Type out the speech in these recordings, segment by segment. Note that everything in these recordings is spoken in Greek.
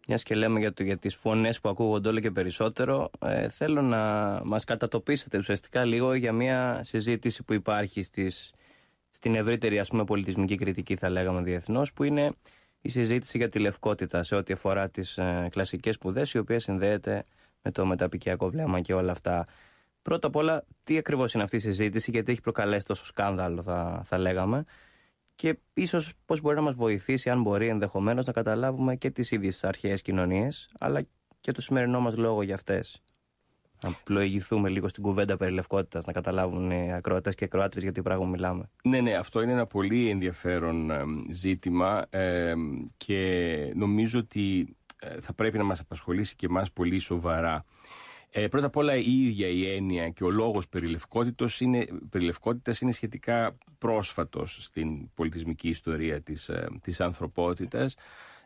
Μιας και λέμε για τις φωνές που ακούγονται όλο και περισσότερο, θέλω να μας κατατοπίσετε ουσιαστικά λίγο για μια συζήτηση που υπάρχει στην ευρύτερη, ας πούμε, πολιτισμική κριτική, θα λέγαμε διεθνώς, που είναι η συζήτηση για τη λευκότητα σε ό,τι αφορά τις κλασικές σπουδές, η οποία συνδέεται με το μεταπικιακό βλέμμα και όλα αυτά. Πρώτα απ' όλα, τι ακριβώς είναι αυτή η συζήτηση, γιατί έχει προκαλέσει τόσο σκάνδαλο, θα λέγαμε, και ίσως πώς μπορεί να μας βοηθήσει, αν μπορεί ενδεχομένως, να καταλάβουμε και τις ίδιες τις αρχαίες κοινωνίες, αλλά και το σημερινό μας λόγο για αυτές. Να πλοηγηθούμε λίγο στην κουβέντα περί λευκότητας, να καταλάβουν οι ακροατές και ακροάτριες για τι πράγμα μιλάμε. Ναι, αυτό είναι ένα πολύ ενδιαφέρον ζήτημα και νομίζω ότι θα πρέπει να μας απασχολήσει και εμάς πολύ σοβαρά. Πρώτα απ' όλα, η ίδια η έννοια και ο λόγος περί λευκότητας είναι σχετικά πρόσφατος στην πολιτισμική ιστορία της ανθρωπότητας.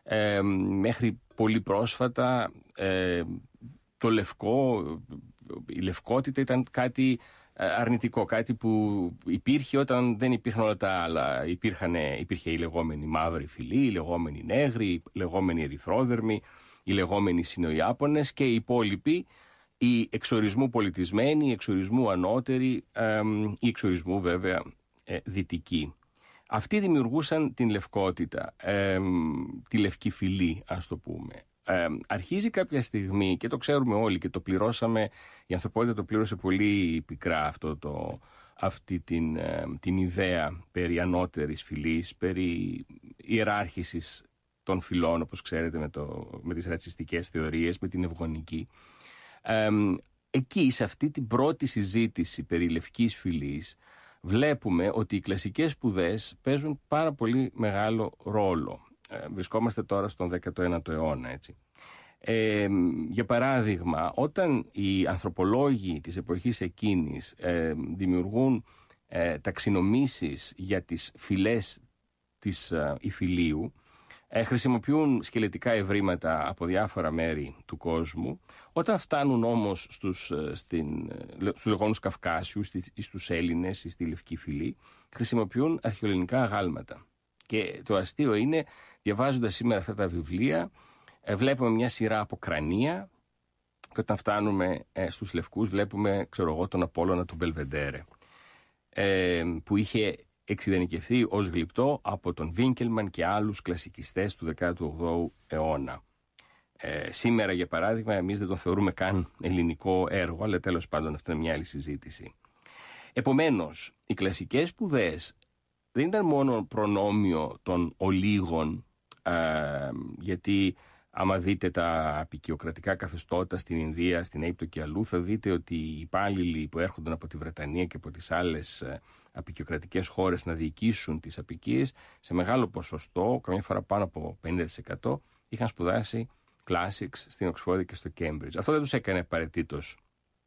Μέχρι πολύ πρόσφατα το λευκό, η λευκότητα ήταν κάτι αρνητικό, κάτι που υπήρχε όταν δεν υπήρχαν όλα τα άλλα. Υπήρχε η λεγόμενη μαύρη φυλή, η λεγόμενη νέγρη, η λεγόμενη ερυθρόδερμη, οι λεγόμενοι Σινοϊάπωνες και οι υπόλοιποι, οι εξορισμού πολιτισμένοι, οι εξορισμού ανώτεροι, οι εξορισμού βέβαια δυτικοί. Αυτοί δημιουργούσαν την λευκότητα, τη λευκή φυλή, ας το πούμε. Αρχίζει κάποια στιγμή, και το ξέρουμε όλοι και το πληρώσαμε, η ανθρωπότητα το πλήρωσε πολύ πικρά αυτή την ιδέα περί ανώτερης φυλής, περί ιεράρχησης των φυλών, όπως ξέρετε, με τις ρατσιστικές θεωρίες, με την ευγονική. Εκεί, σε αυτή την πρώτη συζήτηση περί λευκής φυλής, βλέπουμε ότι οι κλασικές σπουδές παίζουν πάρα πολύ μεγάλο ρόλο. Βρισκόμαστε τώρα στον 19ο αιώνα, έτσι. Για παράδειγμα, όταν οι ανθρωπολόγοι της εποχής εκείνης δημιουργούν ταξινομήσεις για τις φυλές της υφηλίου, χρησιμοποιούν σκελετικά ευρήματα από διάφορα μέρη του κόσμου. Όταν φτάνουν όμως στους λεγόμενους Καυκάσιους ή στους Έλληνες ή στη Λευκή Φυλή, χρησιμοποιούν αρχαιοελληνικά αγάλματα. Και το αστείο είναι, διαβάζοντας σήμερα αυτά τα βιβλία, βλέπουμε μια σειρά από κρανία, και όταν φτάνουμε στους Λευκούς βλέπουμε, τον Απόλλωνα του Μπελβεντέρε, που είχε εξειδανικευθεί ως γλυπτό από τον Βίνκελμαν και άλλους κλασικιστές του 18ου αιώνα. Σήμερα, για παράδειγμα, εμείς δεν το θεωρούμε καν ελληνικό έργο, αλλά τέλος πάντων αυτό είναι μια άλλη συζήτηση. Επομένως, οι κλασικές σπουδές δεν ήταν μόνο προνόμιο των ολίγων, γιατί άμα δείτε τα απικιοκρατικά καθεστώτα στην Ινδία, στην Αίγυπτο και αλλού, θα δείτε ότι οι υπάλληλοι που έρχονταν από τη Βρετανία και από τις άλλες απικιοκρατικές χώρες να διοικήσουν τις απικίες, σε μεγάλο ποσοστό, καμιά φορά πάνω από 50%, είχαν σπουδάσει classics στην Οξφόρδη και στο Cambridge. Αυτό δεν τους έκανε απαραίτητος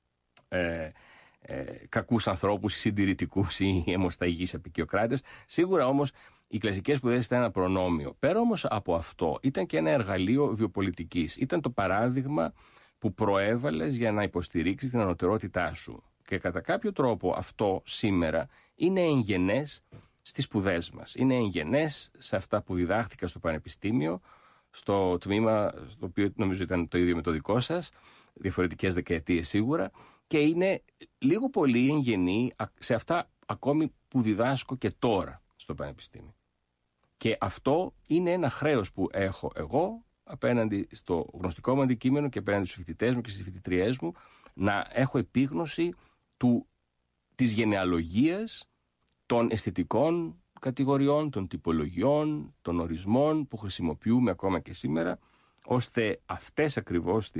κακούς ανθρώπους ή συντηρητικούς ή αιμοσταγείς απικιοκράτες. Σίγουρα όμως οι κλασικές σπουδές ήταν ένα προνόμιο. Πέρα όμως από αυτό, ήταν και ένα εργαλείο βιοπολιτικής. Ήταν το παράδειγμα που προέβαλες για να υποστηρίξεις την ανωτερότητά σου. Και κατά κάποιο τρόπο αυτό σήμερα είναι εγγενές στις σπουδές μας. Είναι εγγενές σε αυτά που διδάχτηκα στο πανεπιστήμιο, στο τμήμα, το οποίο νομίζω ήταν το ίδιο με το δικό σας, διαφορετικές δεκαετίες σίγουρα, και είναι λίγο πολύ εγγενή σε αυτά ακόμη που διδάσκω και τώρα στο πανεπιστήμιο. Και αυτό είναι ένα χρέος που έχω εγώ απέναντι στο γνωστικό μου αντικείμενο και απέναντι στους φοιτητές μου και στις φοιτητριές μου, να έχω επίγνωση της γενεαλογίας των αισθητικών κατηγοριών, των τυπολογιών, των ορισμών που χρησιμοποιούμε ακόμα και σήμερα, ώστε αυτές ακριβώς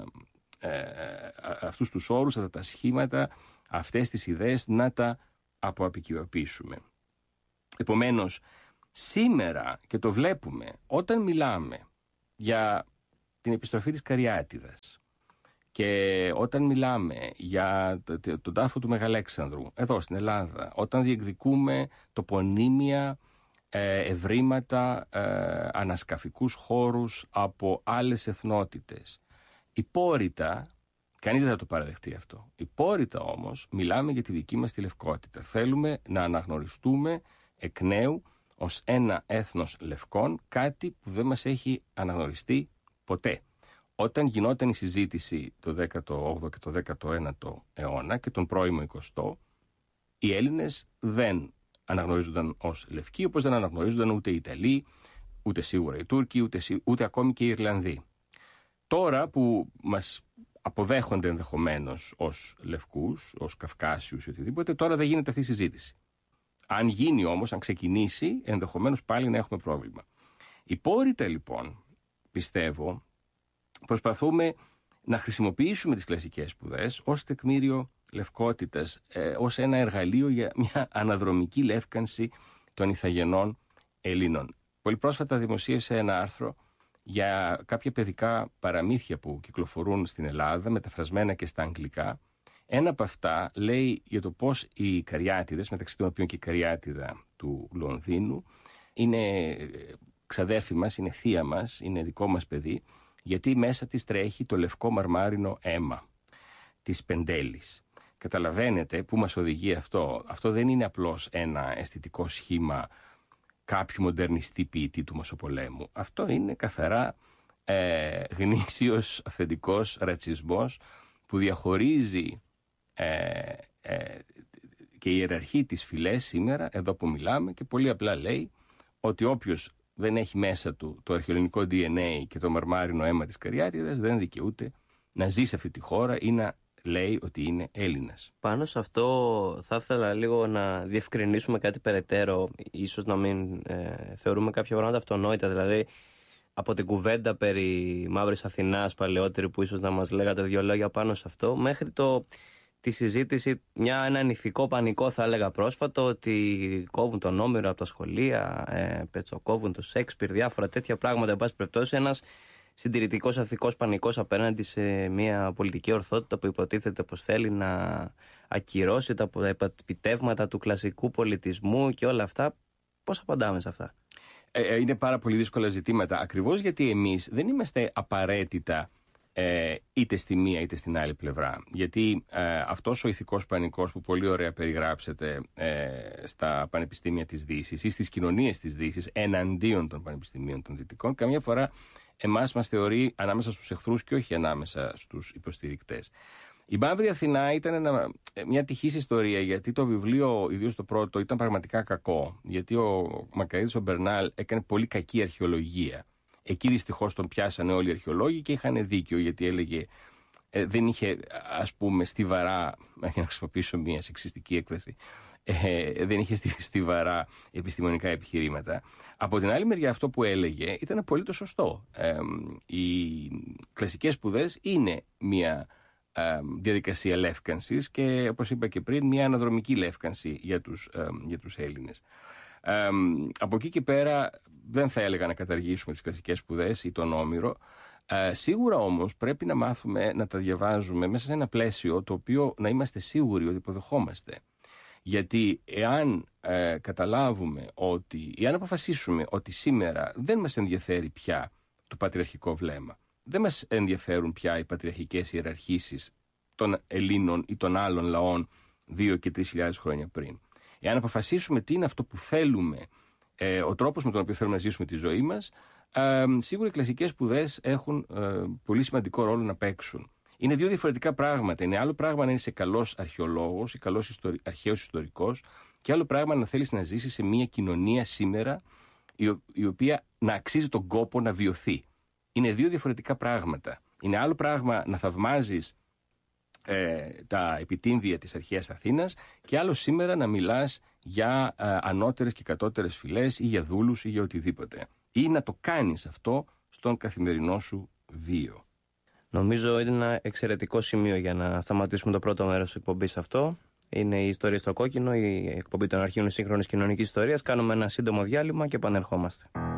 αυτούς τους όρους, αυτά τα σχήματα, αυτές τις ιδέες να τα αποαπικιοποιήσουμε. Επομένως, σήμερα, και το βλέπουμε, όταν μιλάμε για την επιστροφή της Καριάτιδας και όταν μιλάμε για τον τάφο του Μεγαλέξανδρου εδώ στην Ελλάδα, όταν διεκδικούμε τοπονύμια, ευρήματα, ανασκαφικούς χώρους από άλλες εθνότητες, υπόρρητα, κανείς δεν θα το παραδεχτεί αυτό, υπόρρητα όμως μιλάμε για τη δική μας τη λευκότητα. Θέλουμε να αναγνωριστούμε εκ νέου ως ένα έθνος λευκών, κάτι που δεν μας έχει αναγνωριστεί Ποτέ. Όταν γινόταν η συζήτηση το 18ο και το 19ο αιώνα και τον πρώιμο 20ο, οι Έλληνες δεν αναγνωρίζονταν ως λευκοί, όπως δεν αναγνωρίζονταν ούτε οι Ιταλοί, ούτε σίγουρα οι Τούρκοι, ούτε ακόμη και οι Ιρλανδοί. Τώρα που μας αποδέχονται ενδεχομένως ως λευκούς, ως Καυκάσιους ή οτιδήποτε, τώρα δεν γίνεται αυτή η συζήτηση. Αν γίνει όμως, αν ξεκινήσει, ενδεχομένως πάλι να έχουμε πρόβλημα. Υπόρρητα λοιπόν, πιστεύω, προσπαθούμε να χρησιμοποιήσουμε τις κλασικές σπουδές ως τεκμήριο λευκότητας, ως ένα εργαλείο για μια αναδρομική λεύκανση των ηθαγενών Ελλήνων. Πολύ πρόσφατα δημοσίευσε ένα άρθρο για κάποια παιδικά παραμύθια που κυκλοφορούν στην Ελλάδα, μεταφρασμένα και στα αγγλικά. Ένα από αυτά λέει για το πώς οι Καριάτιδες, μεταξύ των οποίων και η Καριάτιδα του Λονδίνου, είναι ξαδέρφη μας, είναι θεία μας, είναι δικό μας παιδί, γιατί μέσα της τρέχει το λευκό μαρμάρινο αίμα της Πεντέλης. Καταλαβαίνετε πού μας οδηγεί αυτό. Αυτό δεν είναι απλώς ένα αισθητικό σχήμα κάποιου μοντερνιστή ποιητή του Μεσοπολέμου. Αυτό είναι καθαρά γνήσιος αυθεντικός ρατσισμός που διαχωρίζει και ιεραρχεί τις φυλές σήμερα, εδώ που μιλάμε, και πολύ απλά λέει ότι όποιος δεν έχει μέσα του το αρχαιοελληνικό DNA και το μαρμάρινο αίμα της Καριάτιδας δεν δικαιούται να ζει σε αυτή τη χώρα ή να λέει ότι είναι Έλληνας. Πάνω σε αυτό θα ήθελα λίγο να διευκρινίσουμε κάτι περαιτέρω, ίσως να μην θεωρούμε κάποια πράγματα αυτονόητα, δηλαδή από την κουβέντα περί Μαύρης Αθηνάς παλαιότερη που ίσως να μας λέγατε δύο λόγια πάνω σε αυτό, μέχρι τη συζήτηση, έναν ηθικό πανικό θα έλεγα πρόσφατο, ότι κόβουν τον Όμηρο από τα σχολεία, πετσοκόβουν το Σέξπιρ, διάφορα τέτοια πράγματα. Εν πάση περιπτώσει, ένας συντηρητικός ηθικός πανικός απέναντι σε μια πολιτική ορθότητα που υποτίθεται πως θέλει να ακυρώσει τα επιτεύγματα του κλασικού πολιτισμού και όλα αυτά. Πώς απαντάμε σε αυτά? Είναι πάρα πολύ δύσκολα ζητήματα, ακριβώς γιατί εμείς δεν είμαστε απαραίτητα είτε στη μία είτε στην άλλη πλευρά. Γιατί αυτός ο ηθικός πανικός που πολύ ωραία περιγράψετε στα πανεπιστήμια της Δύσης ή στις κοινωνίες της Δύσης εναντίον των πανεπιστημίων των Δυτικών, καμιά φορά εμάς μας θεωρεί ανάμεσα στους εχθρούς και όχι ανάμεσα στους υποστηρικτές. Η Μαύρη Αθηνά ήταν μια τυχής ιστορία, γιατί το βιβλίο, ιδίως το πρώτο, ήταν πραγματικά κακό. Γιατί ο Μακαρίτης ο Μπερνάλ έκανε πολύ κακή αρχαιολογία. Εκεί δυστυχώς τον πιάσανε όλοι οι αρχαιολόγοι και είχαν δίκιο, γιατί έλεγε, δεν είχε, ας πούμε, στιβαρά, για να χρησιμοποιήσω μια σεξιστική έκφραση, δεν είχε στιβαρά επιστημονικά επιχειρήματα. Από την άλλη μεριά, αυτό που έλεγε ήταν απολύτως σωστό. Οι κλασικές σπουδές είναι μια διαδικασία λεύκανσης και, όπως είπα και πριν, μια αναδρομική λεύκανση για τους Έλληνες. Από εκεί και πέρα δεν θα έλεγα να καταργήσουμε τις κλασικές σπουδές ή τον Όμηρο. Σίγουρα όμως πρέπει να μάθουμε να τα διαβάζουμε μέσα σε ένα πλαίσιο το οποίο να είμαστε σίγουροι ότι υποδεχόμαστε. Γιατί εάν καταλάβουμε ότι, εάν αποφασίσουμε ότι σήμερα δεν μας ενδιαφέρει πια το πατριαρχικό βλέμμα, δεν μας ενδιαφέρουν πια οι πατριαρχικές ιεραρχήσεις των Ελλήνων ή των άλλων λαών 2 και 3.000 χρόνια πριν, εάν αποφασίσουμε τι είναι αυτό που θέλουμε, ο τρόπος με τον οποίο θέλουμε να ζήσουμε τη ζωή μας, σίγουρα οι κλασικές σπουδές έχουν πολύ σημαντικό ρόλο να παίξουν. Είναι δύο διαφορετικά πράγματα. Είναι άλλο πράγμα να είσαι καλός αρχαιολόγος ή καλός αρχαίος ιστορικός, και άλλο πράγμα να θέλεις να ζήσεις σε μια κοινωνία σήμερα η οποία να αξίζει τον κόπο να βιωθεί. Είναι δύο διαφορετικά πράγματα. Είναι άλλο πράγμα να θαυμάζεις τα επιτύμβια της αρχαίας Αθήνας και άλλο σήμερα να μιλάς για ανώτερες και κατώτερες φυλές ή για δούλους ή για οτιδήποτε. Ή να το κάνεις αυτό στον καθημερινό σου βίο. Νομίζω είναι ένα εξαιρετικό σημείο για να σταματήσουμε το πρώτο μέρος της εκπομπής αυτό. Είναι η Ιστορία στο Κόκκινο, η εκπομπή των αρχείων σύγχρονης κοινωνικής ιστορίας. Κάνουμε ένα σύντομο διάλειμμα και επανερχόμαστε.